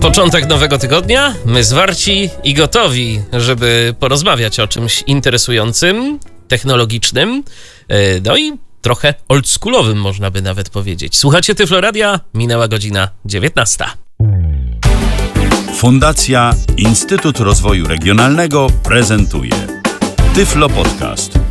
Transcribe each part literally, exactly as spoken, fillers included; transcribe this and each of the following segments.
Początek nowego tygodnia, my zwarci i gotowi, żeby porozmawiać o czymś interesującym, technologicznym, no i trochę oldschoolowym, można by nawet powiedzieć. Słuchacie Tyflo Radia, minęła godzina dziewiętnasta. Fundacja Instytut Rozwoju Regionalnego prezentuje Tyflo Podcast.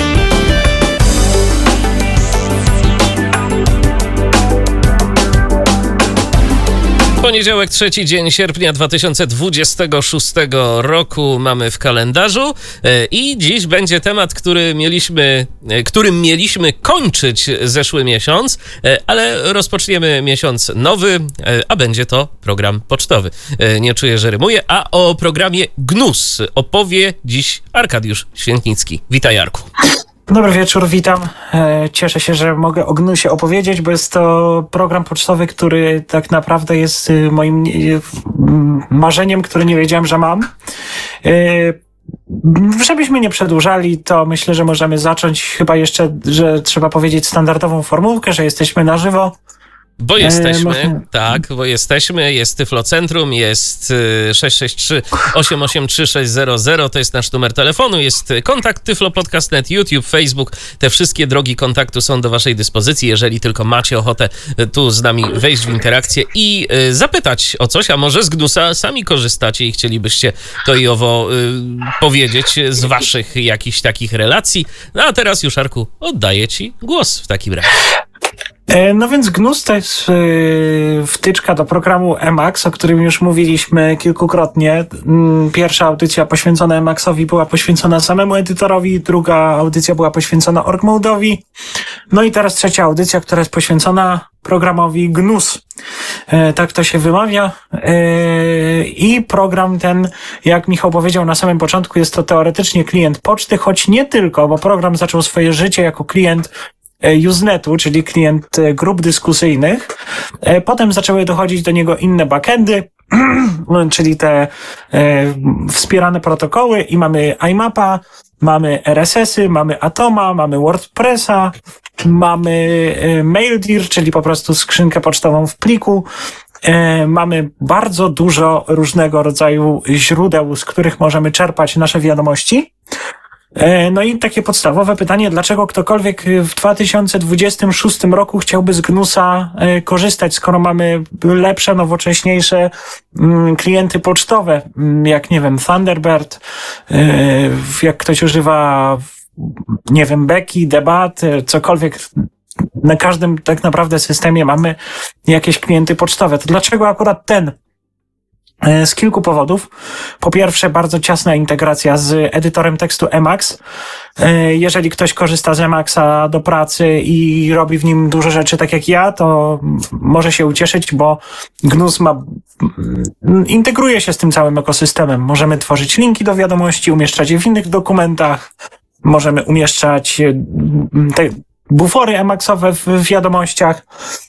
Poniedziałek, trzeci dzień sierpnia dwa tysiące dwudziestego szóstego roku mamy w kalendarzu i dziś będzie temat, który mieliśmy, którym mieliśmy kończyć zeszły miesiąc, ale rozpoczniemy miesiąc nowy, a będzie to program pocztowy. Nie czuję, że rymuję, a o programie Gnus opowie dziś Arkadiusz Świętnicki. Witaj, Jarku. Dobry wieczór, witam. Cieszę się, że mogę o Gnusie opowiedzieć, bo jest to program pocztowy, który tak naprawdę jest moim marzeniem, które nie wiedziałem, że mam. Żebyśmy nie przedłużali, to myślę, że możemy zacząć chyba jeszcze, że trzeba powiedzieć standardową formułkę, że jesteśmy na żywo. Bo jesteśmy, e, tak, bo jesteśmy, jest Tyflocentrum, jest sześć sześć trzy, osiem osiem trzy, sześć zero zero, to jest nasz numer telefonu, jest kontakt Tyflo Podcast kropka net, YouTube, Facebook, te wszystkie drogi kontaktu są do waszej dyspozycji, jeżeli tylko macie ochotę tu z nami wejść w interakcję i y, zapytać o coś, a może z Gnusa sami korzystacie i chcielibyście to i owo y, powiedzieć z waszych jakichś takich relacji. No a teraz już, Arku, oddaję ci głos w takim razie. No więc Gnus to jest yy, wtyczka do programu Emacs, o którym już mówiliśmy kilkukrotnie. Pierwsza audycja poświęcona Emacsowi była poświęcona samemu edytorowi, druga audycja była poświęcona org-mode'owi. No i teraz trzecia audycja, która jest poświęcona programowi Gnus. Yy, tak to się wymawia. Yy, I program ten, jak Michał powiedział na samym początku, jest to teoretycznie klient poczty, choć nie tylko, bo program zaczął swoje życie jako klient Usenetu, czyli klient grup dyskusyjnych. Potem zaczęły dochodzić do niego inne backendy, czyli te e, wspierane protokoły i mamy IMAPa, mamy R S S-y, mamy Atoma, mamy WordPressa, mamy MailDir, czyli po prostu skrzynkę pocztową w pliku. E, mamy bardzo dużo różnego rodzaju źródeł, z których możemy czerpać nasze wiadomości. No i takie podstawowe pytanie, dlaczego ktokolwiek w dwa tysiące dwudziestym szóstym roku chciałby z Gnusa korzystać, skoro mamy lepsze, nowocześniejsze klienty pocztowe, jak nie wiem, Thunderbird, jak ktoś używa, nie wiem, Becky, Debat, cokolwiek. Na każdym tak naprawdę systemie mamy jakieś klienty pocztowe. To dlaczego akurat ten? Z kilku powodów. Po pierwsze, bardzo ciasna integracja z edytorem tekstu Emacs. Jeżeli ktoś korzysta z Emacsa do pracy i robi w nim dużo rzeczy tak jak ja, to może się ucieszyć, bo Gnus ma, integruje się z tym całym ekosystemem. Możemy tworzyć linki do wiadomości, umieszczać je w innych dokumentach, możemy umieszczać te bufory Emacsowe w wiadomościach.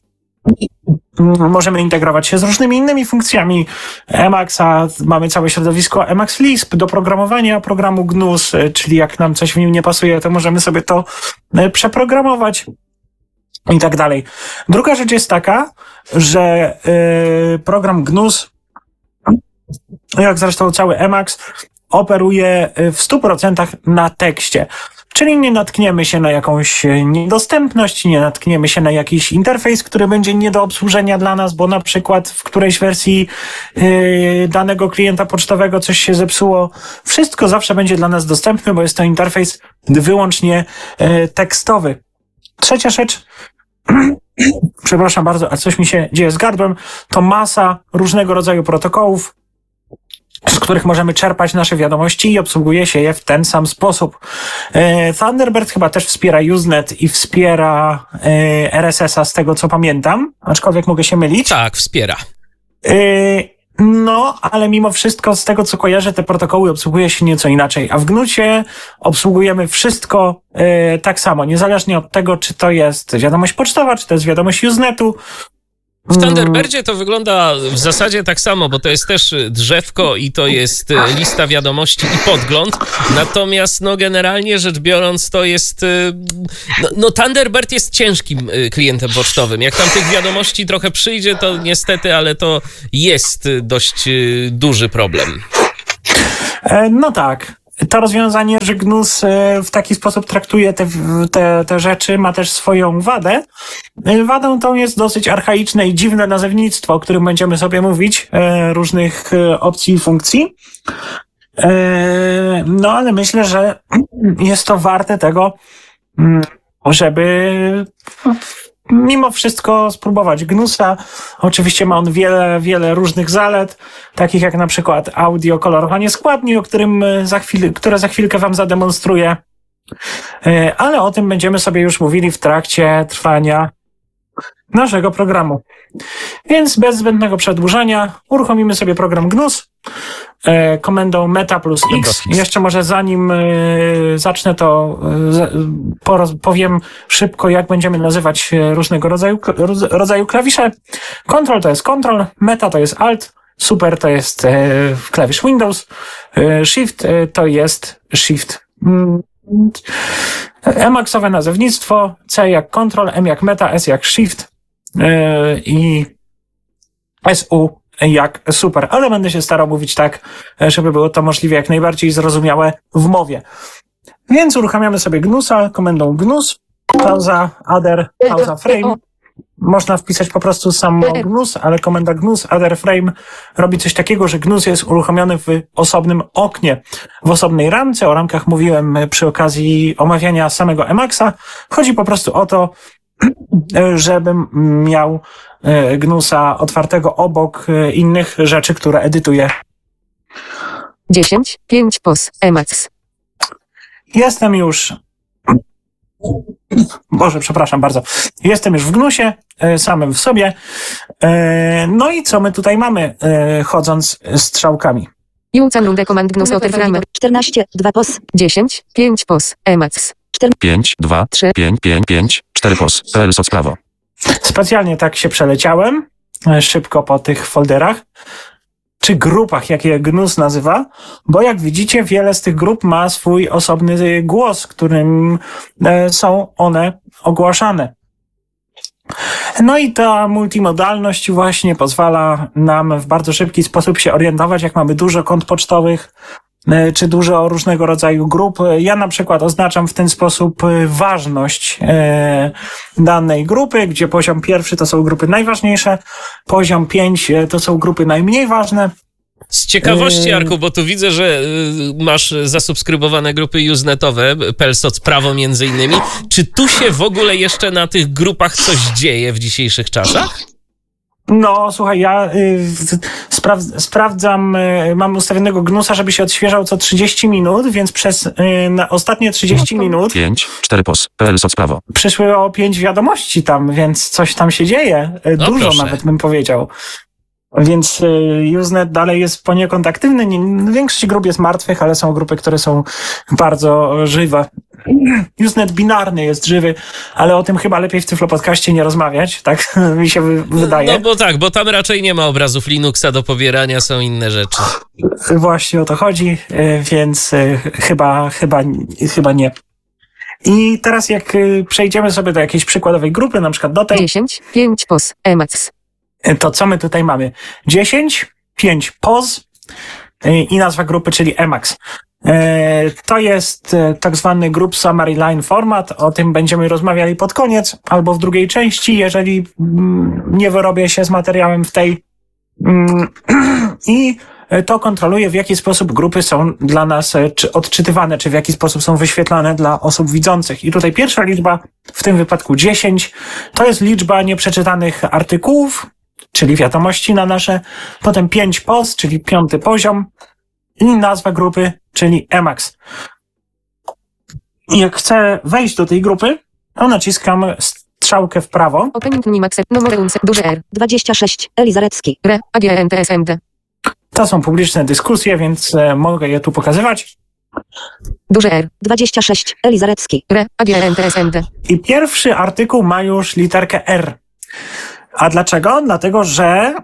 Możemy integrować się z różnymi innymi funkcjami Emacsa. Mamy całe środowisko Emacs Lisp do programowania programu Gnus, czyli jak nam coś w nim nie pasuje, to możemy sobie to przeprogramować i tak dalej. Druga rzecz jest taka, że yy, program Gnus, jak zresztą cały Emacs, operuje w stu procentach na tekście. Czyli nie natkniemy się na jakąś niedostępność, nie natkniemy się na jakiś interfejs, który będzie nie do obsłużenia dla nas, bo na przykład w którejś wersji yy, danego klienta pocztowego coś się zepsuło. Wszystko zawsze będzie dla nas dostępne, bo jest to interfejs wyłącznie yy, tekstowy. Trzecia rzecz, przepraszam bardzo, a coś mi się dzieje z gardłem, to masa różnego rodzaju protokołów, z których możemy czerpać nasze wiadomości i obsługuje się je w ten sam sposób. Thunderbird chyba też wspiera Usenet i wspiera R S S a z tego co pamiętam, aczkolwiek mogę się mylić. Tak, wspiera. No, ale mimo wszystko z tego co kojarzę, te protokoły obsługuje się nieco inaczej, a w Gnusie obsługujemy wszystko tak samo, niezależnie od tego, czy to jest wiadomość pocztowa, czy to jest wiadomość Usenetu. W Thunderbirdzie to wygląda w zasadzie tak samo, bo to jest też drzewko i to jest lista wiadomości i podgląd. Natomiast no generalnie rzecz biorąc to jest... No, no Thunderbird jest ciężkim klientem pocztowym. Jak tam tych wiadomości trochę przyjdzie, to niestety, ale to jest dość duży problem. No tak. To rozwiązanie, że Gnus w taki sposób traktuje te, te, te rzeczy, ma też swoją wadę. Wadą tą jest dosyć archaiczne i dziwne nazewnictwo, o którym będziemy sobie mówić, różnych opcji i funkcji. No ale myślę, że jest to warte tego, żeby mimo wszystko spróbować Gnusa. Oczywiście ma on wiele, wiele różnych zalet, takich jak na przykład audio, kolorowanie składni, o którym za chwilę, które za chwilkę wam zademonstruję. Ale o tym będziemy sobie już mówili w trakcie trwania naszego programu. Więc bez zbędnego przedłużania uruchomimy sobie program Gnus e, komendą meta plus x. Jeszcze może zanim e, zacznę, to e, poroz, powiem szybko, jak będziemy nazywać różnego rodzaju, rodzaju klawisze. Control to jest Control, meta to jest Alt, super to jest e, klawisz Windows, e, Shift e, to jest Shift. Emaxowe nazewnictwo, C jak Control, M jak Meta, S jak Shift yy, i S U jak Super. Ale będę się starał mówić tak, żeby było to możliwie jak najbardziej zrozumiałe w mowie. Więc uruchamiamy sobie Gnusa komendą Gnus, pauza, adder, pauza frame. Można wpisać po prostu sam Gnus, ale komenda Gnus, adder frame robi coś takiego, że Gnus jest uruchomiony w osobnym oknie, w osobnej ramce. O ramkach mówiłem przy okazji omawiania samego Emaxa. Chodzi po prostu o to, żebym miał Gnusa otwartego obok innych rzeczy, które edytuję. dziesięć, pięć P O S, Emacs. Jestem już... Boże, przepraszam bardzo. Jestem już w Gnusie, samym w sobie. No i co my tutaj mamy, chodząc strzałkami? Ucan rundę komand Gnus Otterframe. czternaście, dwa P O S. dziesięć, pięć P O S, Emacs. pięć, dwa, trzy, pięć, pięć, pięć, cztery P O S, P L S od prawo. Specjalnie tak się przeleciałem, szybko po tych folderach, czy grupach, jak je Gnus nazywa, bo jak widzicie, wiele z tych grup ma swój osobny głos, którym są one ogłaszane. No i ta multimodalność właśnie pozwala nam w bardzo szybki sposób się orientować, jak mamy dużo kont pocztowych, czy dużo różnego rodzaju grup. Ja na przykład oznaczam w ten sposób ważność danej grupy, gdzie poziom pierwszy to są grupy najważniejsze, poziom pięć to są grupy najmniej ważne. Z ciekawości, Jarku, bo tu widzę, że masz zasubskrybowane grupy usenetowe, P L S O C prawo między innymi. Czy tu się w ogóle jeszcze na tych grupach coś dzieje w dzisiejszych czasach? No, słuchaj, ja y, spra- sprawdzam, y, mam ustawionego Gnusa, żeby się odświeżał co trzydzieści minut, więc przez y, na ostatnie trzydzieści minut pięć, cztery P O S, P L S od prawo. przyszły o pięć wiadomości tam, więc coś tam się dzieje. Y, No dużo proszę. nawet bym powiedział. Więc y, Usenet dalej jest poniekąd aktywny. Nie, większość grup jest martwych, ale są grupy, które są bardzo żywe. Usenet binarny jest żywy, ale o tym chyba lepiej w Tyflo Podcaście nie rozmawiać, tak mi się wy- wydaje. No bo tak, bo tam raczej nie ma obrazów Linuxa do pobierania, są inne rzeczy. Właśnie o to chodzi, y, więc y, chyba, chyba, chyba nie. I teraz jak y, przejdziemy sobie do jakiejś przykładowej grupy, na przykład do tej, dziesięć, pięć P O S, Emacs. to co my tutaj mamy? dziesięć, pięć P O S y, i nazwa grupy, czyli Emacs. Y, To jest y, tak zwany Group Summary Line Format. O tym będziemy rozmawiali pod koniec albo w drugiej części, jeżeli mm, nie wyrobię się z materiałem w tej. Mm, I to kontroluje, w jaki sposób grupy są dla nas e, czy odczytywane, czy w jaki sposób są wyświetlane dla osób widzących. I tutaj pierwsza liczba, w tym wypadku dziesięć, to jest liczba nieprzeczytanych artykułów, czyli wiadomości na nasze, potem pięć P O S, czyli piąty poziom i nazwa grupy, czyli Emacs. I jak chcę wejść do tej grupy, to naciskam strzałkę w prawo. Opening Nimax, numer unce, duży R, dwadzieścia sześć, Elizarecki. R, A G N T S M D. To są publiczne dyskusje, więc e, mogę je tu pokazywać. Duży R, dwadzieścia sześć, Elizarecki. R, A G N T S M D. I pierwszy artykuł ma już literkę R. A dlaczego? Dlatego, że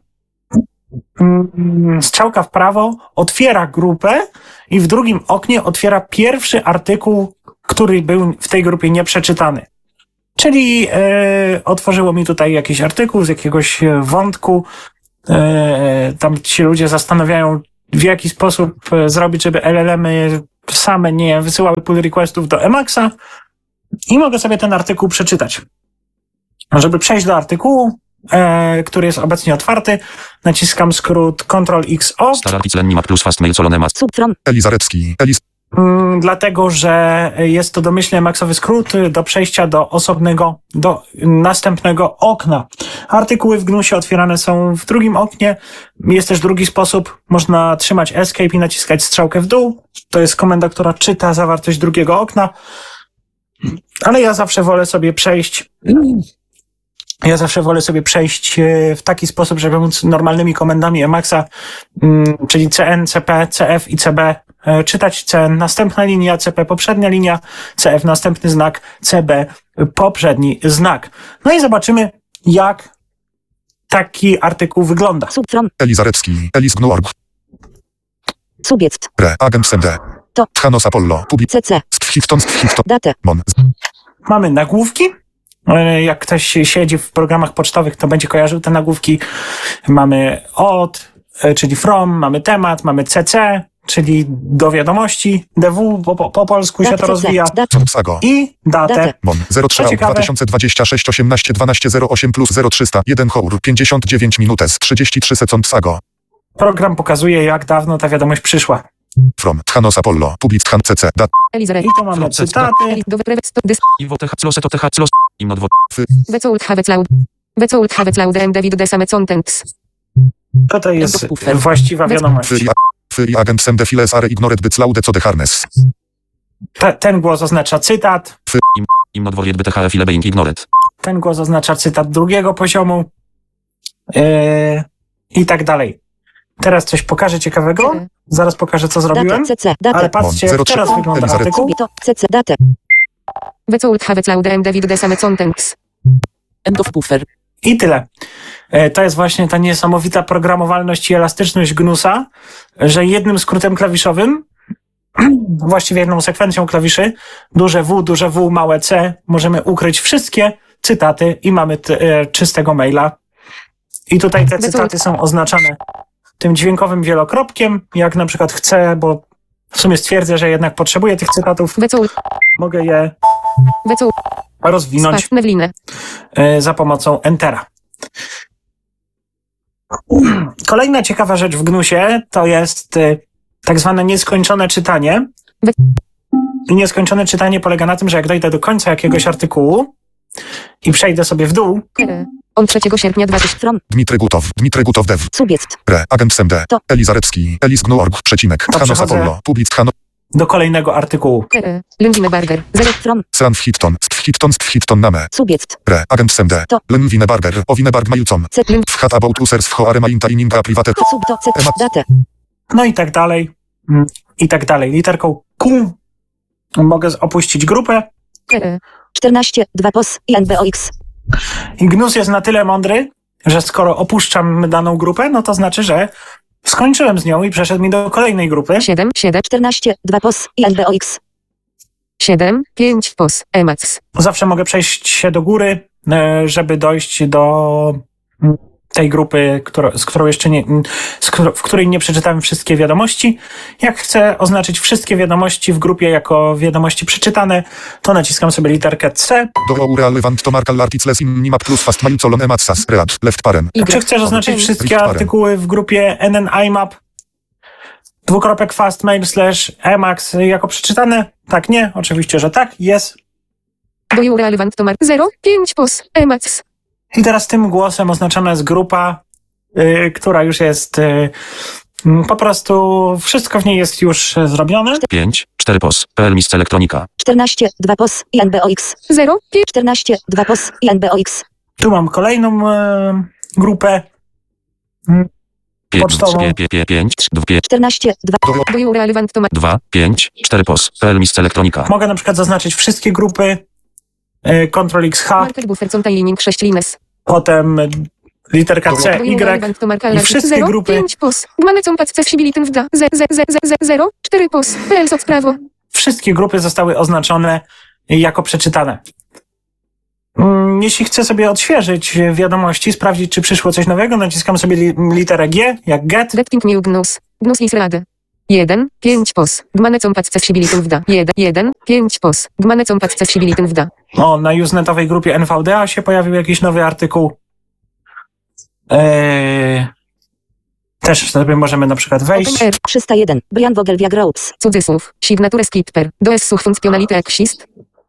mm, strzałka w prawo otwiera grupę i w drugim oknie otwiera pierwszy artykuł, który był w tej grupie nieprzeczytany. Czyli e, otworzyło mi tutaj jakiś artykuł z jakiegoś wątku. E, tam ci ludzie zastanawiają, w jaki sposób zrobić, żeby L L M-y same nie wysyłały pull requestów do Emaxa i mogę sobie ten artykuł przeczytać. Żeby przejść do artykułu, e, który jest obecnie otwarty, naciskam skrót control X O. Starartic Lenni Map plus Fast Mail Solonemas. Subfrom. Eli Zarecki. Eli Mm, dlatego, że jest to domyślnie Emaxowy skrót do przejścia do osobnego, do następnego okna. Artykuły w gnusie otwierane są w drugim oknie. Jest też drugi sposób. Można trzymać Escape i naciskać strzałkę w dół. To jest komenda, która czyta zawartość drugiego okna. Ale ja zawsze wolę sobie przejść... Ja zawsze wolę sobie przejść w taki sposób, żeby móc normalnymi komendami Emaxa, czyli C N, C P, C F i C B, czytać C N następna linia, C P poprzednia linia, C F następny znak, C B poprzedni znak. No i zobaczymy, jak taki artykuł wygląda. Subfrom. Eli Zarecki. Elis Gnuorg. Subiect. Pre. Agent S M D. To. Tchanos Apollo. Public. C C. Stwifton. Stwifton. Date. Mon. Mamy nagłówki. Jak ktoś siedzi w programach pocztowych, to będzie kojarzył te nagłówki. Mamy od, czyli from, mamy temat, mamy C C, czyli do wiadomości, D W, po, po, po polsku się to rozwija, Sago. i datę. Datę. Mon. zero trzy Co ciekawe- dwa tysiące dwadzieścia sześć osiemnaście dwanaście zero osiem plus zero trzysta jeden hour pięćdziesiąt dziewięć minutes trzydzieści trzy sekund Sago. Program pokazuje, jak dawno ta wiadomość przyszła. From. Tchanos Apollo. Public. Tchan. C C. Dat. Elizare. I tu mamy cytaty. Do wyprewy sto dys. Iwo T H Close to T H Close. Im odwo. Wecoult have cloud. Wecoult have cloud and David the same contents. To to jest właściwa wiadomość. Fyri. Fyri. Agent S M D. Files are ignored byt laude co de harness. Te, ten głos oznacza cytat. Im odwo jedby T H F ile being ignored. Ten głos oznacza cytat drugiego poziomu. Yy, I tak dalej. Teraz coś pokażę ciekawego. Zaraz pokażę, co Date. zrobiłem. C C. Ale Date. patrzcie, Mon. jak teraz zero trzy. wygląda Elizabeth. artykuł. To. C C. Date. Wecoult have cloud and David the same contents. End of buffer. I tyle. E, To jest właśnie ta niesamowita programowalność i elastyczność gnusa, że jednym skrótem klawiszowym, właściwie jedną sekwencją klawiszy, duże W, duże W, małe C, możemy ukryć wszystkie cytaty i mamy t- e, czystego maila. I tutaj te cytaty są oznaczane tym dźwiękowym wielokropkiem, jak na przykład chcę, bo w sumie stwierdzę, że jednak potrzebuję tych cytatów, Wecoult. mogę je Wecoult. rozwinąć Spas. Nevlinę. e, za pomocą Entera. Kolejna ciekawa rzecz w gnusie to jest e, tak zwane nieskończone czytanie. I nieskończone czytanie polega na tym, że jak dojdę do końca jakiegoś artykułu i przejdę sobie w dół, E. On trzeciego sierpnia dwa tysiące. From. Dmitry Gutow. Dmitry Gutow dev. Subiect. Pre. Agent S M D. To. Eli Zarecki. Elis Gnuorg. Przecinek. To Tchanos przechodzę. Apollo. Public. Tchanos. do kolejnego artykułu. E. Lindine Barger. Zero. From. Sran w Hitton. W Hitton. W Hitton name. Subiect. Pre. Agent S M D. To. Len Winebarger. O Winebarg Majulcom. C. Lin. W hat about users w hoare maintaining'a private. Sub. To. C. Emat. Date. No i tak dalej. Mm, I tak dalej. Literką Q mogę opuścić grupę. E. czternaście. dwa P O S. I N B O X. I Gnus jest na tyle mądry, że skoro opuszczam daną grupę, no to znaczy, że skończyłem z nią i przeszedł mi do kolejnej grupy. Siedem. Siedem. czternaście. dwa P O S. I N B O X. Siedem. Pięć. P O S. Emacs. Zawsze mogę przejść się do góry, e, żeby dojść do mm, tej grupy, którą, z którą jeszcze nie, z którą, w której nie przeczytałem wszystkie wiadomości. Jak chcę oznaczyć wszystkie wiadomości w grupie jako wiadomości przeczytane, to naciskam sobie literkę C. Do relevant to markal articles in nimap plus fast majulcolon ematsas. Read. Left paren. A czy chcesz oznaczyć Y. wszystkie Richtparem. artykuły w grupie N N I M A P dwukropek fastmail slash emacs jako przeczytane? Tak, nie? Oczywiście, że tak. Jest. Do you relevant to mark. Zero. Pięć. P O S. Emacs. I teraz tym głosem oznaczona jest grupa, y, która już jest y, mm, po prostu wszystko w niej jest już y, zrobione. pięć. cztery P O S. P L Miejsce Elektronika. czternaście. dwa P O S. I N B O X. Zero. Pięć. czternaście. dwa P O S. I N B O X. Tu mam kolejną y, grupę. pięć. Pocztową. pięć. czternaście. dwa. Do you relevant to mark. dwa. pięć. cztery P O S. P L Miejsce Elektronika. Mogę na przykład zaznaczyć wszystkie grupy. y, Ctrl X H, Market buffer containing sześć lines. potem y, literka C, Y i wszystkie grupy, pięć pos. Gmanecą pac accessibility w da. zero, cztery pos. P L soc prawo. wszystkie grupy zostały oznaczone jako przeczytane. Mm, Jeśli chcę sobie odświeżyć wiadomości, sprawdzić, czy przyszło coś nowego, naciskam sobie li- literę G, jak get. Getting new gnus. Gnus is rady. jeden, pięć pos. Gmanecą pac accessibility w da. jeden, pięć pos. Gmanecą pac accessibility w da. O, na usenetowej grupie N V D A się pojawił jakiś nowy artykuł. Eee, też sobie możemy na przykład wejść. R. trzysta jeden. Brian Vogel via Groups. Cudzysłów. Signature skipper. Do such funkcjonality exist.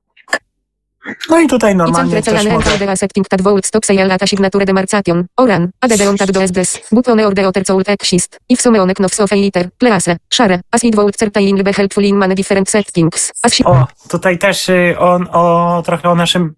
No i tutaj I normalnie centre też celane mogę... encode accepting tat vote stop say lata signature demarcation. Oran. Adedeon tat do S D S. Butone order oter soul exist. If some of of liter. Please. Share. As it vote certainly be helpful in many different settings. As she... O, tutaj też y, on, o trochę o naszym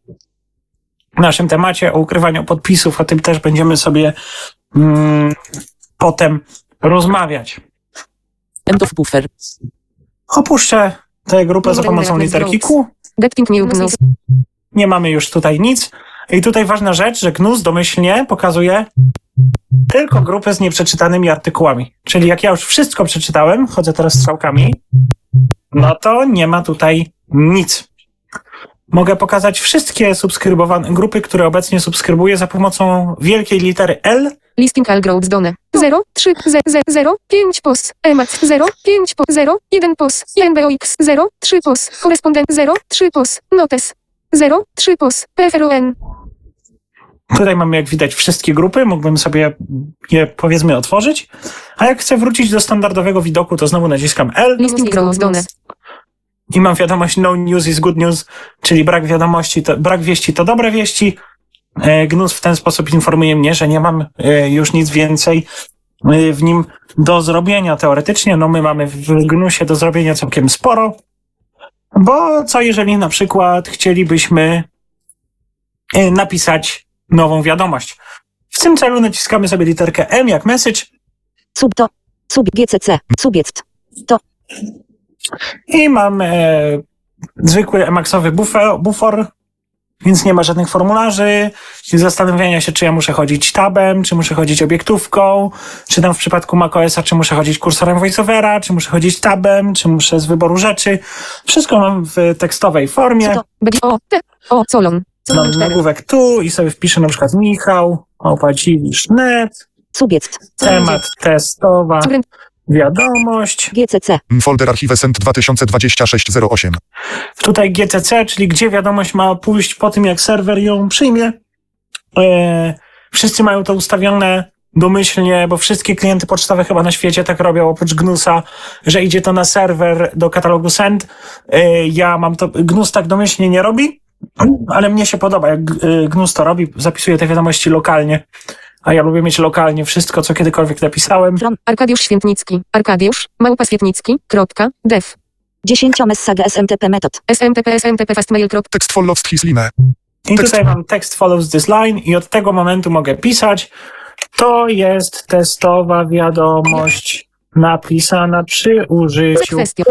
naszym temacie, o ukrywaniu podpisów, o tym też będziemy sobie mm, potem rozmawiać. End of buffer. Opuszczę tę grupę za pomocą literki Q. Getting new gnus. Nie mamy już tutaj nic. I tutaj ważna rzecz, że gnus domyślnie pokazuje tylko grupę z nieprzeczytanymi artykułami. Czyli jak ja już wszystko przeczytałem, chodzę teraz strzałkami, no to nie ma tutaj nic. Mogę pokazać wszystkie subskrybowane grupy, które obecnie subskrybuję za pomocą wielkiej litery L. Listing all groups done. zero, trzy, zero, pięć pos. Emat zero, pięć pos. zero, jeden pos. I N B O X zero, trzy pos. Korespondent zero, trzy pos. Notes zero, trzy pos. P F R O N. Tutaj mamy, jak widać, wszystkie grupy. Mógłbym sobie je, powiedzmy, otworzyć. A jak chcę wrócić do standardowego widoku, to znowu naciskam L. Listing groups done. I mam wiadomość no news is good news, czyli brak wiadomości, to, brak wieści to dobre wieści. E, Gnus w ten sposób informuje mnie, że nie mam e, już nic więcej e, w nim do zrobienia teoretycznie. No my mamy w Gnusie do zrobienia całkiem sporo, bo co jeżeli na przykład chcielibyśmy e, napisać nową wiadomość. W tym celu naciskamy sobie literkę M jak message Sub to. Sub G C C. Subiect. To. i mam e, zwykły emaksowy bufer, bufor, więc nie ma żadnych formularzy i zastanawiania się, czy ja muszę chodzić tabem, czy muszę chodzić obiektówką, czy tam w przypadku macOSa, czy muszę chodzić kursorem voiceovera, czy muszę chodzić tabem, czy muszę z wyboru rzeczy. Wszystko mam w tekstowej formie. To. B O T O colon. Colon Mam cztery. nagłówek tu i sobie wpiszę na przykład Michał, opadziwisz net, net, Subiect. temat testowa, Curen- wiadomość. G C C. Folder archiwescent dwa tysiące dwadzieścia sześć zero osiem. Tutaj G C C, czyli gdzie wiadomość ma pójść po tym, jak serwer ją przyjmie. E, wszyscy mają to ustawione domyślnie, bo wszystkie klienty pocztowe chyba na świecie tak robią, oprócz Gnusa, że idzie to na serwer do katalogu send. E, ja mam to, Gnus tak domyślnie nie robi, ale mnie się podoba, jak e, Gnus to robi, zapisuje te wiadomości lokalnie. A ja lubię mieć lokalnie wszystko, co kiedykolwiek napisałem. From. Arkadiusz Świętnicki. Arkadiusz. Małpa Świetnicki. Kropka. Dev. dziesięć message S M T P metod. S M T P S M T P fastmail. Tekst follows his line. I Tekst- tutaj mam text follows this line i od tego momentu mogę pisać. To jest testowa wiadomość napisana przy użyciu Kwestia.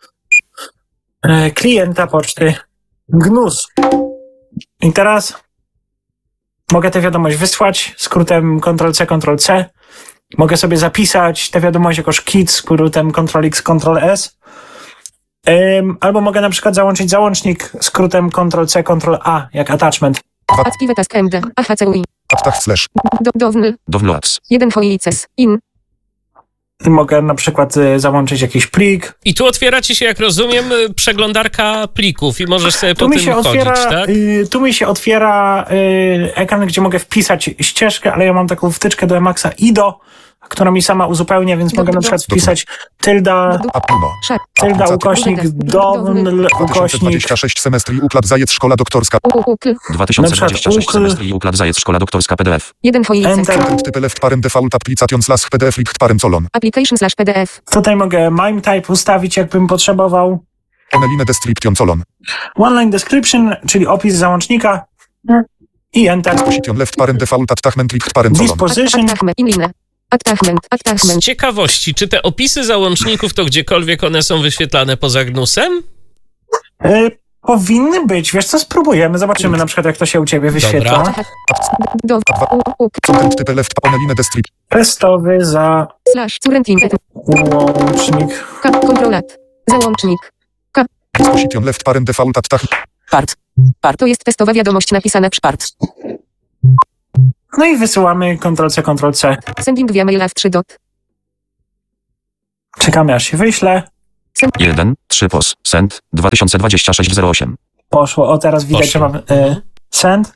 e, klienta poczty Gnus. I teraz mogę tę wiadomość wysłać skrótem kontrol C, kontrol C. Mogę sobie zapisać tę wiadomość jako szkic skrótem kontrol X, kontrol S. Ym, albo mogę na przykład załączyć załącznik skrótem kontrol C, kontrol A, jak attachment. Active task M D. A H C U I. Attach slash. Do, downl. Downloads. jeden hoilices. In. I mogę na przykład y, załączyć jakiś plik. I tu otwiera ci się, jak rozumiem, przeglądarka plików i możesz sobie Tu po mi tym się chodzić, otwiera, tak? y, tu mi się otwiera y, ekran, gdzie mogę wpisać ścieżkę, ale ja mam taką wtyczkę do Emaxa I D O, która mi sama uzupełnia, więc mogę na przykład wpisać tylda, Apuno. Szar. tylda Aplicacja. ukośnik downl dwa tysiące ukośnik dwadzieścia sześć semestr i układ zajec szkoła doktorska. U, u, kl. dwa tysiące dwadzieścia sześć ukl- semestr i układ zajec szkoła doktorska P D F. jeden hoilices. Enter. Typy left parem default application slash P D F lib parem colon. Application slash P D F. Tutaj mogę mime type ustawić, jakbym potrzebował. Emeline description colon. One line description, czyli opis załącznika i enter. Position left parem default attachment lib parem colon. Disposition. Attachment. Inline. Attachment. Z Attachment. ciekawości, czy te opisy załączników to gdziekolwiek one są wyświetlane poza Gnusem? Y, Powinny być. Wiesz co, spróbujemy. Zobaczymy na przykład, jak to się u ciebie wyświetla. Dobra. Do. U. U. Content typy left paneline destrip. Testowy za Slash. Curenting. łącznik. K. Kontrolat. Załącznik. Disposition left parent default at tach. Part. To jest testowa wiadomość napisana przy Part. No i wysyłamy Ctrl-C, Ctrl-C. sending via maila w trzy dot. Czekamy, aż się wyśle. jeden, trzy pos, send, dwa tysiące dwadzieścia sześć zero osiem. Poszło. O, teraz widać, że Poszło. mam e, send.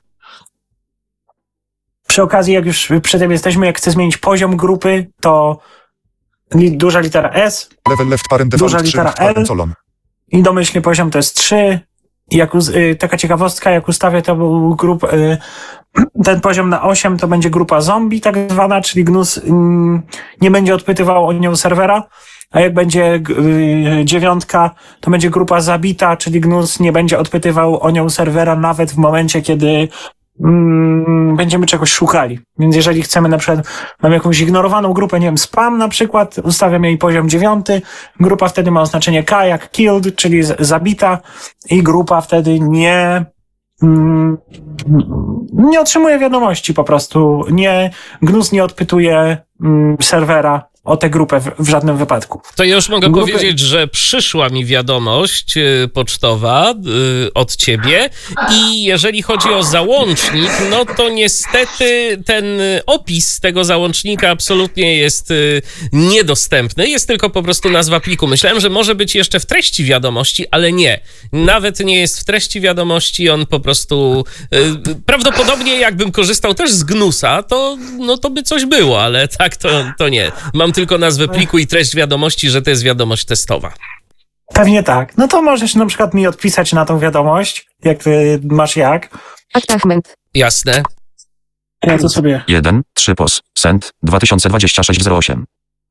Przy okazji, jak już przy tym jesteśmy, jak chcę zmienić poziom grupy, to li, duża litera S Level left parent Duża default trzy litera left parent L. colon. i domyślnie poziom to jest trzy. I jak uz, y, taka ciekawostka, jak ustawię to był grup, y, ten poziom na osiem, to będzie grupa zombie tak zwana, czyli Gnus y, nie będzie odpytywał o nią serwera, a jak będzie y, dziewiątka, to będzie grupa zabita, czyli Gnus nie będzie odpytywał o nią serwera nawet w momencie, kiedy mm, będziemy czegoś szukali. Więc jeżeli chcemy na przykład, mam jakąś ignorowaną grupę, nie wiem, spam na przykład, ustawiam jej poziom dziewiąty, grupa wtedy ma oznaczenie K jak killed, czyli z- zabita i grupa wtedy nie mm, nie otrzymuje wiadomości po prostu, nie, Gnus nie odpytuje mm, serwera o tę grupę w, w żadnym wypadku. To ja już mogę Grupy- powiedzieć, że przyszła mi wiadomość y, pocztowa y, od ciebie i jeżeli chodzi o załącznik, no to niestety ten y, opis tego załącznika absolutnie jest y, niedostępny. Jest tylko po prostu nazwa pliku. Myślałem, że może być jeszcze w treści wiadomości, ale nie. Nawet nie jest w treści wiadomości, on po prostu y, prawdopodobnie jakbym korzystał też z Gnusa, to, no, to by coś było, ale tak to, to nie. Mam tylko nazwę pliku i treść wiadomości, że to jest wiadomość testowa. Pewnie tak. No to możesz na przykład mi odpisać na tą wiadomość, jak ty masz jak. Attachment. Jasne. Ja to sobie... jeden, trzy pos, send, dwa tysiące dwadzieścia sześć zero osiem.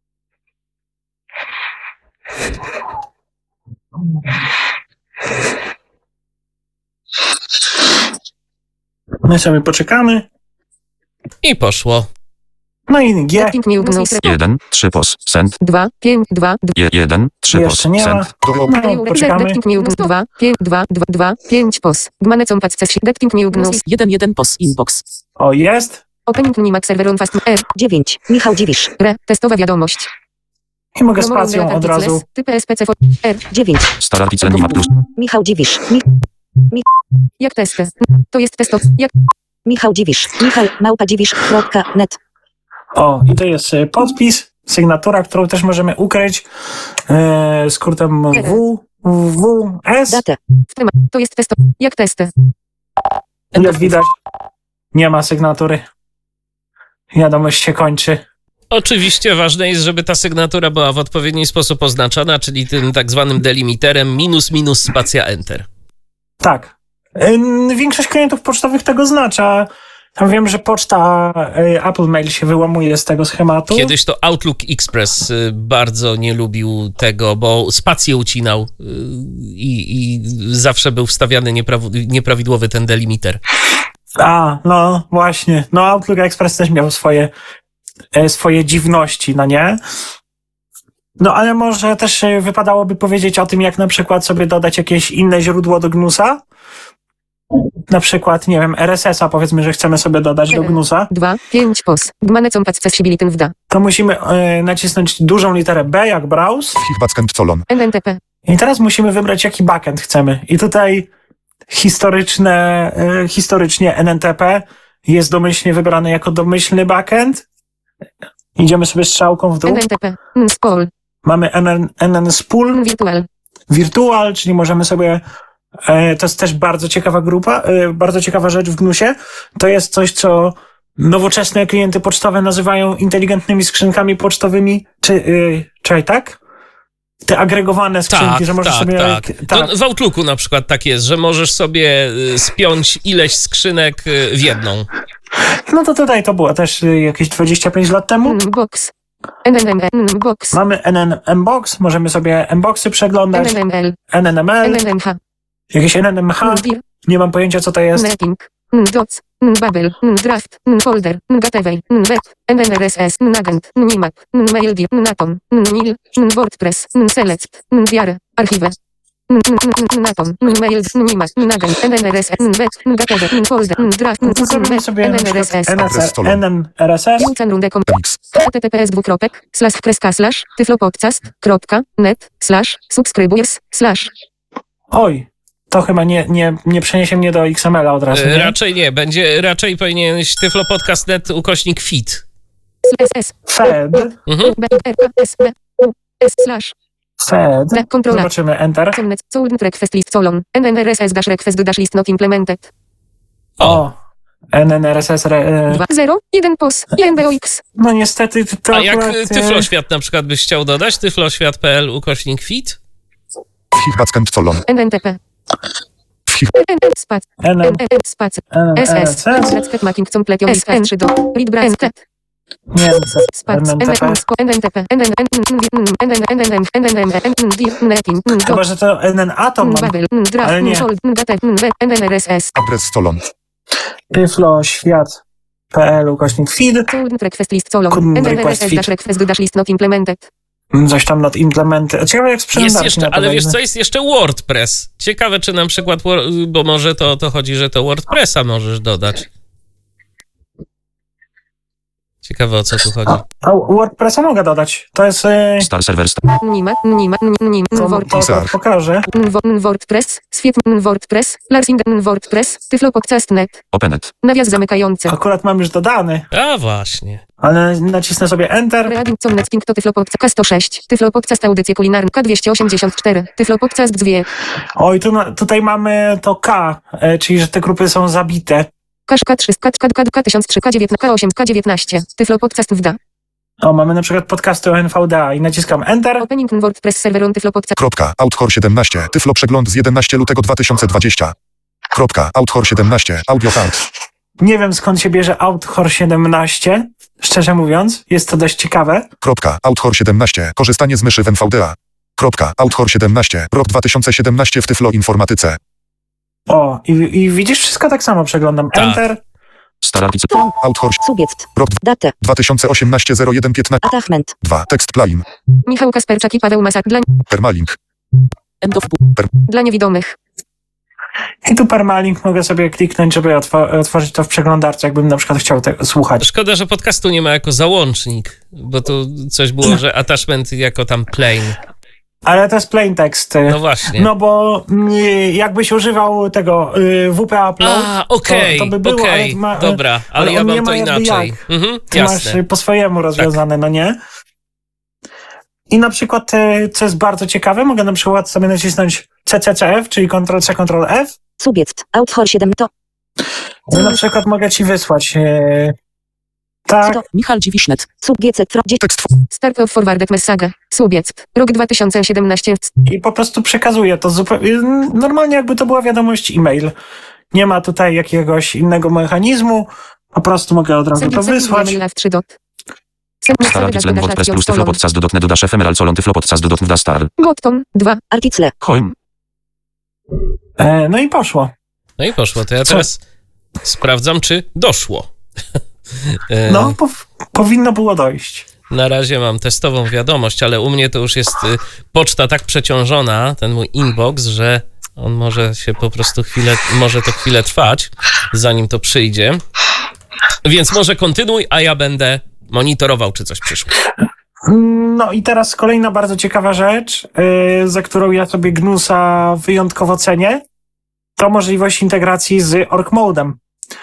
My sobie poczekamy. I poszło. No i G. Setting new Gnus. jeden, trzy pos, send, dwa, pięć, dwa, jeden, trzy pos, Jeszcze nie ma. send, No, poczekamy. Detting new Gnus. dwa, pięć, dwa, dwa, dwa, pięć pos. Gmane compats ces. Detting new Gnus. jeden, jeden pos inbox. O, jest. Opening Nimax server on fast. R. dziewięć. Michał Dziwisz. Re. Testowa wiadomość. I mogę spacją od razu. Typ S P C for R. dziewięć. Star Articlen Nimat Plus, Michał Dziwisz. Mi- Jak testy. To jest testow. Jak Michał Dziwisz. Michał małpa dziwisz kropka net. O, i to jest e, podpis, sygnatura, którą też możemy ukryć e, skrótem W, W, S. Datę. w temat. To jest testow. Jak testy. Jak widać, nie ma sygnatury. Wiadomość się kończy. Oczywiście ważne jest, żeby ta sygnatura była w odpowiedni sposób oznaczona, czyli tym tak zwanym delimiterem minus minus spacja enter. Tak. E, większość klientów pocztowych tego znacza. Tam wiem, że poczta e, Apple Mail się wyłamuje z tego schematu. Kiedyś to Outlook Express y, bardzo nie lubił tego, bo spację ucinał y, i, i zawsze był wstawiany niepraw- nieprawidłowy ten delimiter. A, no właśnie. No Outlook Express też miał swoje, e, swoje dziwności, no nie? No ale może też e, wypadałoby powiedzieć o tym, jak na przykład sobie dodać jakieś inne źródło do Gnusa. Na przykład, nie wiem, R S S a powiedzmy, że chcemy sobie dodać do Gnusa. dwa, pięć pos. Gmane compats accessibility w da. To musimy e, nacisnąć dużą literę B jak browse. Hichbackend colon. N N T P. I teraz musimy wybrać, jaki backend chcemy. I tutaj historyczne, e, historycznie N N T P jest domyślnie wybrany jako domyślny backend. Idziemy sobie strzałką w dół. N N T P. Spol. Mamy N N, N N Spool, Virtual. Virtual, czyli możemy sobie, e, to jest też bardzo ciekawa grupa, e, bardzo ciekawa rzecz w Gnusie. To jest coś, co nowoczesne klienty pocztowe nazywają inteligentnymi skrzynkami pocztowymi, czy, y, czekaj, tak? Te agregowane skrzynki, Tak, że możesz tak, sobie... tak. tak. To w Outlooku na przykład tak jest, że możesz sobie y, spiąć ileś skrzynek y, w jedną. No to tutaj to było też y, jakieś dwadzieścia pięć lat temu. Box. N N M N box. Mamy N N M Box, możemy sobie M-Boxy przeglądać, N N M L. N N M L, N N M H. jakieś N N M H, Dir. nie mam pojęcia, co to jest. Netting. Docs. Babel. Draft. Folder. Gateway. Web. N N R S S. Agent. Nimap. Maildir. Atom. Nil. WordPress. Select. Diary. Archiwy. Natom, mail, nimak, nagan, nnrs, nb, ngatowe, folder, draft, Zrobimy sobie na przykład nnrs, N N R S S. Juncanrundekom, Mix. https dwukropek, slash kreska slash, tyflopodcast, kropka, net, slash, subskrybujesz, slash. Oj, to chyba nie, nie, nie przeniesie mnie do X M L-a od razu, E, nie? Raczej nie, będzie, raczej powinieneś tyflopodcast kropka net ukośnik feed. ss, Fed. Mhm. b, r, s, b, u, s, slash, Fed. d, kontrola. Zobaczymy, Enter. Cemnet, Sound Request List Solon, nnrs dash request dash list not implemented. O, O, N N R S S. Re, dwa zero jeden pos, nbox. no niestety to a jak akurat, e, e, tyfloświat na przykład byś chciał dodać? tyfloświat kropka p l ukośnik feed? Hichbackend Solon. nntp. Wchich. nn spac. N N nn spac. R S ss. S. Let's making completely s trzy do. Read branch. Nie, Spac. N N T P. nntp. nn nn nn netting. Chyba, że to N N A to mam. Babel. Ale Draft. nie. Fold. Data. nnrs. Adres Solon. Tyfloświat kropka p l ukośnik feed. Sound Request List Solon. Couldn't request nnrs feed. dash request dash list not implemented. Coś tam not implemented. Ciekawe jak Jest sprzedaż. jeszcze, ale wiesz co, jest jeszcze WordPress. Ciekawe, czy na przykład, Wor- bo może to o to chodzi, że to WordPressa możesz dodać. Ciekawe, o co tu chodzi. A WordPressa mogę dodać. To jest... e, Star server star. Nima, nima, nim, To, word, to, to pokażę. WordPress, świetny WordPress, Larsing WordPress, tyflopodcast kropka net. Openet. Nawias zamykający. Akurat mam już dodany, A właśnie. ale nacisnę sobie Enter. Reading Comnetking to Tyflopodcast K sto sześć, Tyflopodcast audycje kulinarne K dwieście osiemdziesiąt cztery, Tyflopodcast dwie, Oj, tu, na- tutaj mamy to K, e, czyli że te grupy są zabite. K trzysta, K K tysiąc trzy, K dziewiętnaście, K osiem, K dziewiętnaście, Tyflopodcast W D A. O, mamy na przykład podcasty o N V D A i naciskam Enter. Opening WordPress serwer on Tyflopodcast. Kropka. Outhor siedemnaście. Tyflo przegląd z jedenastego lutego dwa tysiące dwudziestego. Kropka. Outhor siedemnaście. Audio count. Nie wiem skąd się bierze Outhor siedemnaście, szczerze mówiąc, jest to dość ciekawe. Kropka. Outhor siedemnaście. Korzystanie z myszy w N V D A. Kropka. Outhor siedemnaście. Rok dwa tysiące siedemnaście w Tyflo Informatyce. O, i, i widzisz, wszystko tak samo przeglądam. Tak. Enter. Star artice. Outhor. Subiect. Rok Datę. dwa tysiące osiemnaście zero jeden piętnaście. Attachment. dwa. Tekst plugin. Michał Kasperczak i Paweł Masak dla, Permalink. dla niewidomych. I tu permalink mogę sobie kliknąć, żeby otw- otworzyć to w przeglądarce, jakbym na przykład chciał tego słuchać. Szkoda, że podcastu nie ma jako załącznik, bo tu coś było, że attachment jako tam plain. Ale to jest plain text. No właśnie. No bo y, jakbyś używał tego y, W P Upload, A, okej, to, to by było, okej, ale ma, dobra, ale, ale ja on mam nie to ma jakby inaczej. jak. Mhm, ty jasne. masz y, po swojemu rozwiązane, no nie? I na przykład, y, co jest bardzo ciekawe, mogę na przykład sobie nacisnąć C C C F, czyli Ctrl C, Ctrl F. Subiect. Outhor siedem to. I na przykład mogę ci wysłać. Y, tak, To. Michal Dziwisznet. Subiec. Tekst. Start of Forwarded Message. Subjekt. Rok dwa tysiące siedemnaście. i po prostu przekazuję to zupełnie, normalnie jakby to była wiadomość e-mail. Nie ma tutaj jakiegoś innego mechanizmu, po prostu mogę od razu to wysłać. trzy dot. Star article N WordPress plus Tyflo podcast do .net dash ephemeral solon Tyflo podcast do .net star. Gotton. dwa. Article. Hoim. E, no i poszło. No i poszło. To ja Co? teraz sprawdzam, czy doszło. E, No, po, powinno było dojść. Na razie mam testową wiadomość, ale u mnie to już jest y, poczta tak przeciążona, ten mój inbox, że on może się po prostu chwilę, może to chwilę trwać, zanim to przyjdzie. Więc może kontynuuj, a ja będę monitorował, czy coś przyszło. No i teraz kolejna bardzo ciekawa rzecz, yy, za którą ja sobie Gnusa wyjątkowo cenię, to możliwość integracji z OrgModem,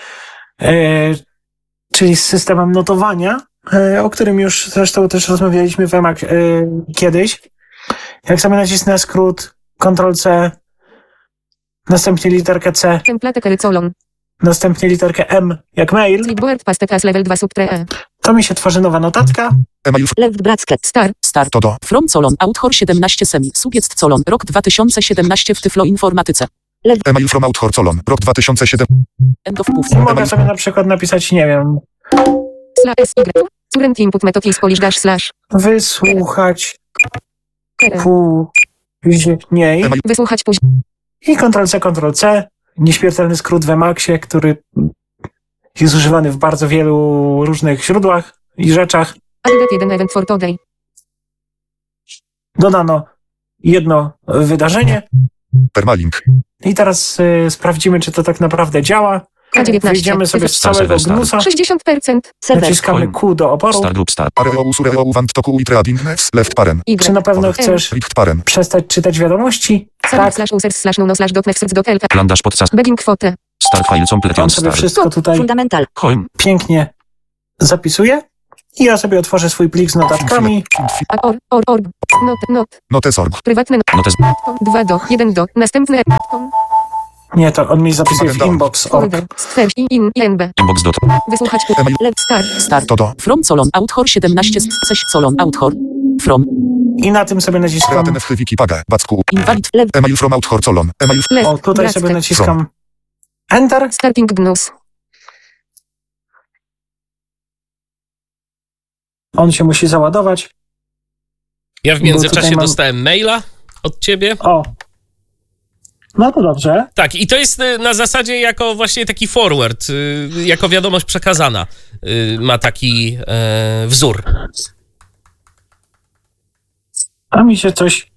yy, czyli z systemem notowania, yy, o którym już zresztą też rozmawialiśmy w EMAC yy, kiedyś. Jak sobie nacisnę skrót Ctrl C, następnie literkę C, Template Kerycolon. następnie literkę M jak mail, Clipboard Pastekas Level dwa Sub tre. to mi się tworzy nowa notatka. Email. Left bracket. Star. Start. To do. From Solon. Outhor siedemnaście semi. Subiect Solon. Rok dwa tysiące siedemnaście w Tyflo Informatyce. Email from Outhor Solon. Rok dwa tysiące siedem. End of puf. I mogę sobie na przykład napisać, nie wiem, Slash S Y. Current input method is Polish dash slash. wysłuchać Kere. później. Email. Wysłuchać później. I Ctrl C, Ctrl C, nieśmiertelny skrót w Emaxie, który jest używany w bardzo wielu różnych źródłach i rzeczach. Added jeden event for today. Dodano jedno wydarzenie Permalink. I teraz y, sprawdzimy, czy to tak naprawdę działa. K dziewiętnaście. Wyjdziemy sobie z Star całego server start. gnusa. sześćdziesiąt procent. Serwer. Naciskamy Q do oporu. Start group start. Areo usureo want toku itreading next left paren. Y. Czy na pewno chcesz Rift paren. przestać czytać wiadomości? Subject Tak. slash users slash nuno slash dot next dot lp. Plandaż podcast. Begging kwotę. Start file complete On on sobie start. wszystko tutaj Fundamental. Home. pięknie zapisuje. I ja sobie otworzę swój plik z notatkami. A or, or, org. Not, not. Notesorg. Prywatne. Notes. dwa do, jeden do. Następne. Nie, to on mi zapisuje w inbox. Org. Folder. Stwerdź i in, i nb. Inbox dot. Wysłuchać. Email. Left start. Start. Todo. From Solon. Author siedemnaście. sześć Solon. Author. From. I na tym sobie naciskam. Kreatyn w Wikipaga. Backu. Invalid. Email from author colon. Email Left. O, tutaj sobie Grafte. naciskam Enter. Starting gnus. On się musi załadować. Ja w Bo międzyczasie tutaj mam- dostałem maila od ciebie. O. No to dobrze. Tak, i to jest y, na zasadzie jako właśnie taki forward, y, jako wiadomość przekazana. Y, ma taki e, wzór. A mi się coś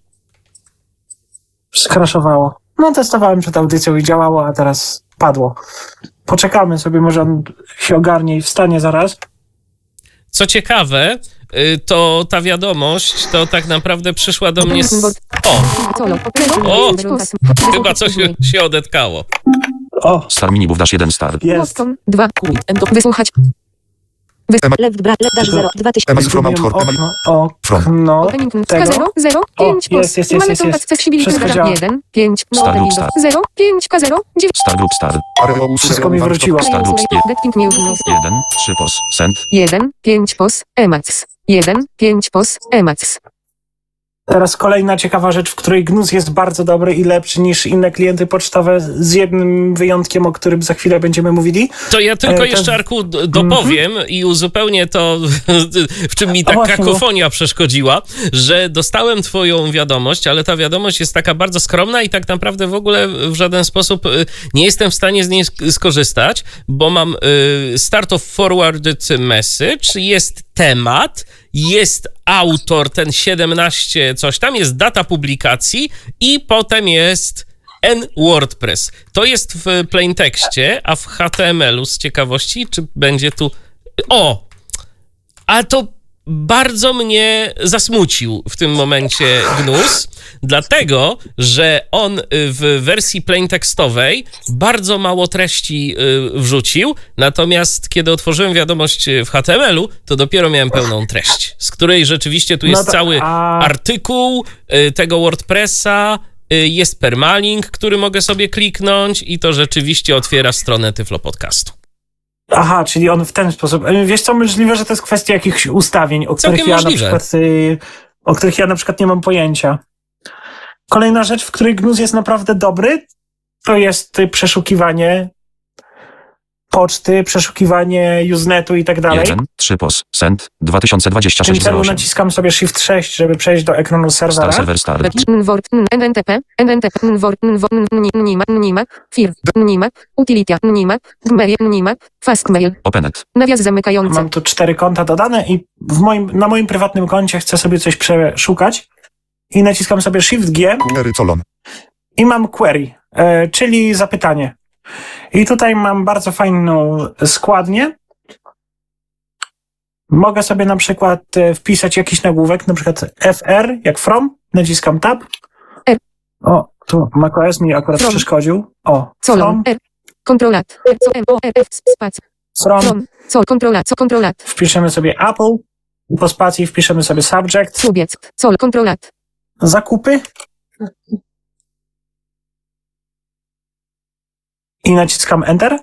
skraszowało. No testowałem przed audycją i działało, a teraz padło. Poczekamy sobie, może on się ogarnie i wstanie zaraz. Co ciekawe, y, to ta wiadomość to tak naprawdę przyszła do mnie z... O, Solo. O! chyba coś się, się odetkało. O, Star minibów dash jeden start. jest. dwa. Quit. End of. Wysłuchać. Left bra. Left dash zero. dwa tysiące. Email from Zrobiłem author. Email okno, okno Opening K tego. zero, zero, O, pięć jest, jest, jest, Mamy jest, kontakt jest. accessibility Wszystko zero, działa. jeden, pięć Start opening lub start. zero, pięć K zero, dziewięć Start group start. Areo usureo Wszystko mi want wróciło. toku- Start group start. Detking news. jeden, trzy pos. Send. jeden, pięć pos, emacs. jeden, pięć pos, emacs. Teraz kolejna ciekawa rzecz, w której Gnus jest bardzo dobry i lepszy niż inne klienty pocztowe, z jednym wyjątkiem, o którym za chwilę będziemy mówili. To ja tylko E, to- jeszcze, Arku, d- dopowiem i uzupełnię to, w czym mi A ta właśnie, bo- kakofonia przeszkodziła, że dostałem twoją wiadomość, ale ta wiadomość jest taka bardzo skromna i tak naprawdę w ogóle w żaden sposób y, nie jestem w stanie z niej sk- skorzystać, bo mam y, start of forwarded message, jest temat, jest autor, ten siedemnaście coś tam, jest data publikacji i potem jest N WordPress. To jest w plaintekście, a w H T M L u z ciekawości, czy będzie tu... O! A to bardzo mnie zasmucił w tym momencie Gnus, dlatego, że on w wersji plaintekstowej bardzo mało treści y, wrzucił, natomiast kiedy otworzyłem wiadomość w H T M L u, to dopiero miałem pełną treść, z której rzeczywiście tu jest No to- cały a- artykuł y, tego WordPressa, y, jest permalink, który mogę sobie kliknąć i to rzeczywiście otwiera stronę Tyflo Podcastu. Aha, czyli on w ten sposób. E, Wiesz co, możliwe, że to jest kwestia jakichś ustawień, o których Całkiem ja możliwe. na przykład y, o których ja na przykład nie mam pojęcia. Kolejna rzecz, w której Gnus jest naprawdę dobry, to jest y, przeszukiwanie poczty, przeszukiwanie Usenetu i tak dalej. jeden, trzy pos. Send. dwa tysiące dwadzieścia W tym sześć zero celu osiem. naciskam sobie Shift sześć, żeby przejść do ekranu Star serwera. server start. Nword, nnp, nnp, nword, nword, nima, nima, fir, nima, utility, nima, gmail, nima, fastmail. Openet. Nawias zamykający. Mam tu cztery konta dodane i w moim, na moim prywatnym koncie chcę sobie coś przeszukać i naciskam sobie Shift G Query colon. i mam query, e, czyli zapytanie. I tutaj mam bardzo fajną składnię. Mogę sobie na przykład e, wpisać jakiś nagłówek, na przykład F R, jak from, naciskam tab. R. O, tu macOS mi akurat From. przeszkodził. O, Colon, from, R, kontrolat, R, co, M, O, R, F, spac, from. from, co, kontrolat, co, kontrolat, Wpiszemy sobie Apple, po spacji wpiszemy sobie subject, subiec, col, kontrolat, zakupy i naciskam Enter.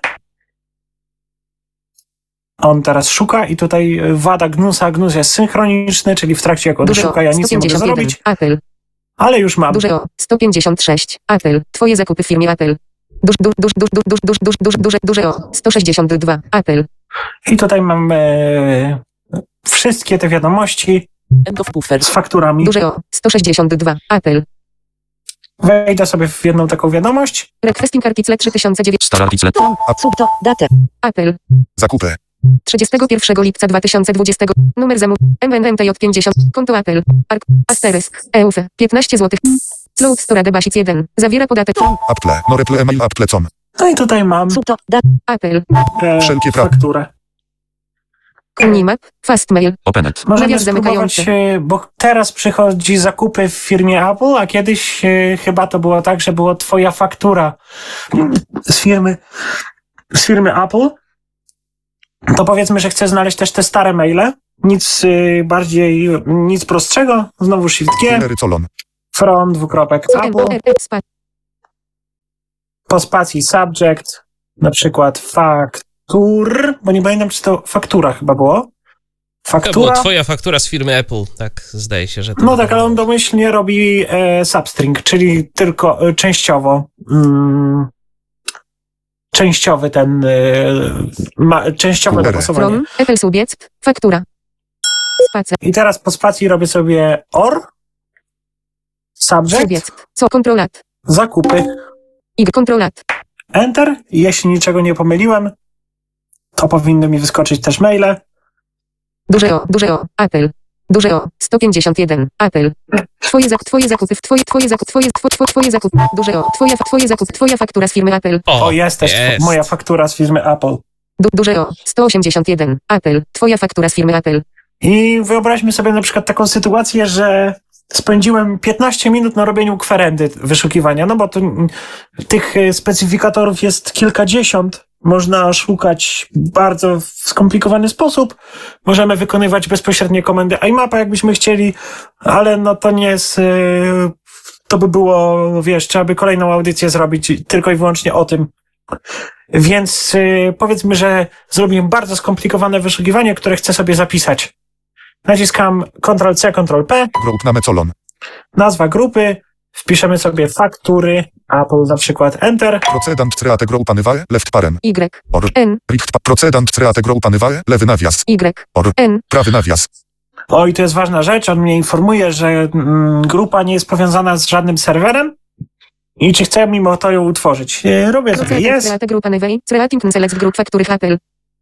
On teraz szuka i tutaj wada Gnusa. Gnus jest synchroniczny, czyli w trakcie jak on duże O, szuka, ja nic nie mogę sto pięćdziesiąt jeden, zrobić, Apple, ale już mam. duże O, sto pięćdziesiąt sześć, Apple, twoje zakupy w firmie Apple, duż, duż, duż, duż, duż, duż, duż, duż, duże, duże O, sto sześćdziesiąt dwa, Apple, I tutaj mam e, wszystkie te wiadomości End of buffer. z fakturami. duże O, sto sześćdziesiąt dwa, Apple, Wejdę sobie w jedną taką wiadomość. requesting article trzy tysiące dziewięć, Star article. Subto. Datę. Apple, Zakupy. trzydziestego pierwszego lipca dwa tysiące dwudziestego, numer zamówienia, M N M T J pięćdziesiąt, konto Apple, Ark, Asterysk, E U F, piętnaście złotych, Load Storage Basic jeden. Zawiera podatek. Apple, no reple email apple com. No i tutaj mam Suto, da, Apple. e, Wszelkie pra- fakturę. Unimap. Fastmail. Openet. Możemy Nawias spróbować, zamykający. e, bo teraz przychodzi zakupy w firmie Apple, a kiedyś e, chyba to było tak, że była twoja faktura z firmy, z firmy Apple. To powiedzmy, że chcę znaleźć też te stare maile. Nic e, bardziej, nic prostszego. Znowu Shift G, Lery colon. from, dwukropek Apple, po spacji subject, na przykład faktur, bo nie pamiętam, czy to faktura chyba było. To była Faktura. twoja faktura z firmy Apple, tak zdaje się, że to No tak, ale on domyślnie robi e, substring, czyli tylko e, częściowo. Mm, częściowy ten, e, ma, częściowe From. dopasowanie. From. Apple Subject. Faktura. Spacja. I teraz po spacji robię sobie or, subject, Subject. Co? Kontrolat. zakupy, I kontrolat. enter. I jeśli niczego nie pomyliłem, to powinny mi wyskoczyć też maile. Duże O. Duże O. Apple. Duże O. sto pięćdziesiąt jeden. Apple. Twoje zakupy. Twoje zakupy. Twoje, twoje zakupy. Twoje, twoje, twoje, twoje zakupy. Duże O. Twoja, twoje zakupy. Twoja faktura z firmy Apple. O, O, jest też jest. moja faktura z firmy Apple. Du, duże O. sto osiemdziesiąt jeden. Apple. Twoja faktura z firmy Apple. I wyobraźmy sobie na przykład taką sytuację, że spędziłem piętnaście minut na robieniu kwerendy wyszukiwania, no bo to, mm, tych e, specyfikatorów jest kilkadziesiąt. Można szukać bardzo w skomplikowany sposób. Możemy wykonywać bezpośrednie komendy imapa, jakbyśmy chcieli, ale no to nie jest, e, to by było, wiesz, trzeba by kolejną audycję zrobić tylko i wyłącznie o tym. Więc e, powiedzmy, że zrobiłem bardzo skomplikowane wyszukiwanie, które chcę sobie zapisać. Naciskam kontrol C, kontrol P, Group name colon. nazwa grupy, wpiszemy sobie faktury, Apple na przykład Enter. Procedant create group anywae, left parem. Y. Or. N. Richt pa- Procedant create group anywae, lewy nawias. Y. Or. N. Prawy nawias. O, i to jest ważna rzecz, on mnie informuje, że mm, grupa nie jest powiązana z żadnym serwerem i czy chcę mimo to ją utworzyć. E, Robię sobie jest. Create Group Anyway. Creating Select Group Faktury Apple.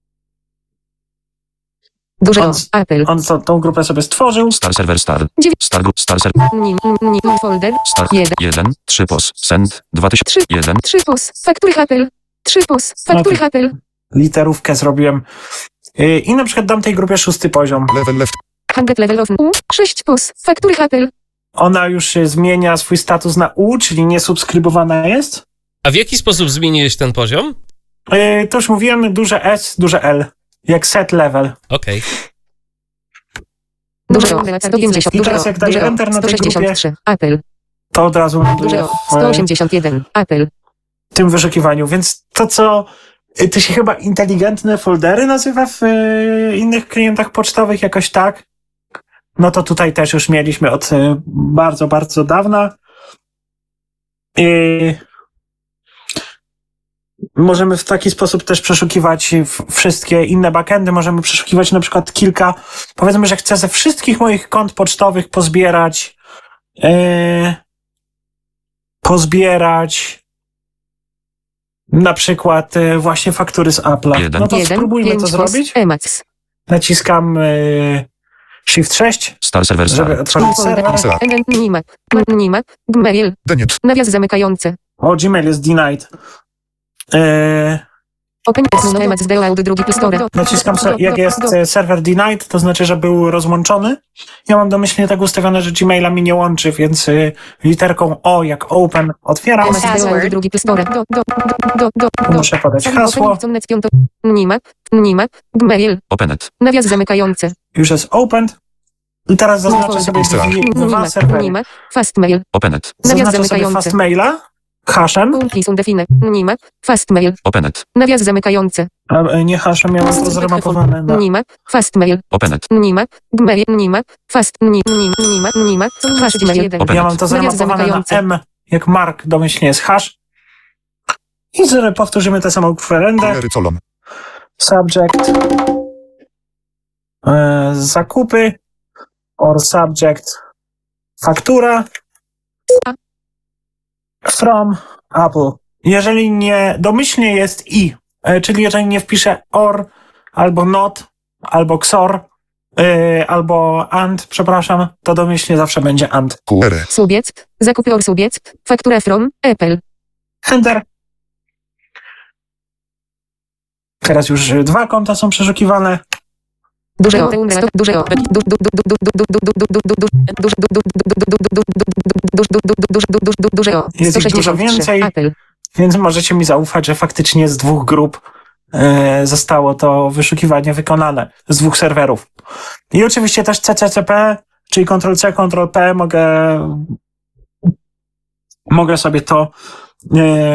Duże On, O. Apple. on to, tą grupę sobie stworzył. Star server star. Dziewięć. Star group star server Nim. Nim. Folder. star. Jeden. jeden. trzy pos. Send. dwa tysiące Trzy. jeden. Trzy pos. Faktury Apple. Trzy pos. Faktury Okej. Apple. Literówkę zrobiłem. E, I na przykład dam tej grupie szósty poziom. Level left. Hundred level of U. Sześć pos. Faktury Apple. Ona już e, zmienia swój status na U, czyli niesubskrybowana jest. A w jaki sposób zmieniłeś ten poziom? E, To już mówiłem, duże S, duże L. Jak set level. Okej. Duże O. sto pięćdziesiąt. I Duże teraz O. jak daję Duże O. Enter na sto tej sześćdziesiąt trzy. Apple. To od razu Duże ląduje O. w, sto e, osiemdziesiąt jeden. Apple. tym wyszukiwaniu. Więc to, co y, to się chyba inteligentne foldery nazywa w y, innych klientach pocztowych jakoś tak, no to tutaj też już mieliśmy od y, bardzo, bardzo dawna. I możemy w taki sposób też przeszukiwać w- wszystkie inne backendy. Możemy przeszukiwać na przykład kilka, powiedzmy, że chcę ze wszystkich moich kont pocztowych pozbierać y, pozbierać na przykład e, właśnie faktury z Apple'a. Jeden. No to Jeden. spróbujmy Pięć to pos. zrobić. Emacs. Naciskam e, Shift sześć, Star server żeby star. otworzyć serwer. Sera. N. Nimap. Nimap. Gmail. Deniet. Nawias zamykający. O, Gmail jest denied. E, Open text Emacs z Deloud drugi Store. naciskam, se, jak jest e, serwer denied, to znaczy, że był rozłączony. Ja mam domyślnie tak ustawione, że Gmaila mi nie łączy, więc e, literką O jak open otwieram. Emacs z Deloud drugi Store. Do, do, do, do, do. Muszę podać hasło. Nimap. Nimap. Gmail. Openet. Nawias zamykający. Już jest opened. I teraz zaznaczę sobie drzwi, dwa Nimap. serwery. Nimap. Fastmail. Openet. Nawias Zaznaczę sobie zamykający. fastmaila hashem. Please undefine. Nimap. Fastmail. Openet. Nawias zamykający. A e, nie hashem, miałem to zremapowane na... Nimap. Fastmail. Openet. Nimap. Gmail. Nimap. Fast. Nim. Nim. Nimap. Nimap. Fastmail. Open. Ja mam to Nawias zremapowane na zamykający. M, jak Mark domyślnie jest hash. I sobie powtórzymy tę samą kwerendę. Lery colon. Subject. E, zakupy. Or subject. Faktura. From Apple. Jeżeli nie domyślnie jest i, e, czyli jeżeli nie wpiszę or, albo not, albo xor, yy, albo and, przepraszam, to domyślnie zawsze będzie and. Q R. Subjekt, zakupy or subjekt, faktura from, Apple. Enter. Teraz już dwa konta są przeszukiwane. Duże O, duże O, duże O, Jest ich dużo więcej, Apple. więc możecie mi zaufać, że faktycznie z dwóch grup e, zostało to wyszukiwanie wykonane, z dwóch serwerów. I oczywiście też C C C P, czyli kontrol C, kontrol P, mogę, mogę sobie to e,